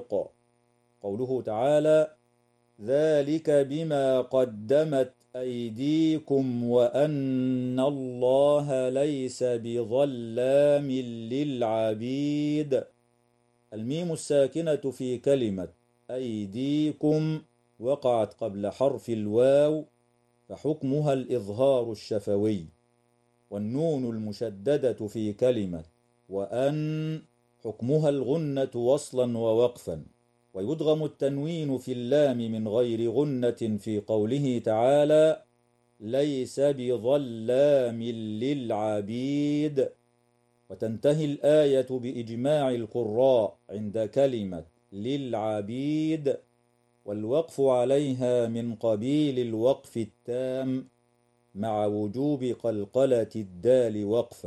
الحقائق. قوله تعالى: ذلك بما قدمت أيديكم وأن الله ليس بظلام للعبيد. الميم الساكنة في كلمة أيديكم وقعت قبل حرف الواو، فحكمها الإظهار الشفوي. والنون المشددة في كلمة وأن حكمها الغنة وصلا ووقفا. ويدغم التنوين في اللام من غير غنة في قوله تعالى: ليس بظلام للعبيد. وتنتهي الآية بإجماع القراء عند كلمة للعبيد، والوقف عليها من قبيل الوقف التام مع وجوب قلقلة الدال وقفا.